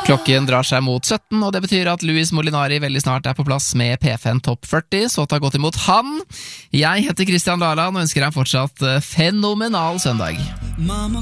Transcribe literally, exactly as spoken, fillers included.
Klokken drar seg mot sytten, og det betyr at Luis Molinari veldig snart er på plass med P fem Topp førti, så ta godt imot han. Jeg heter Christian Laland og ønsker deg fortsatt fenomenal søndag.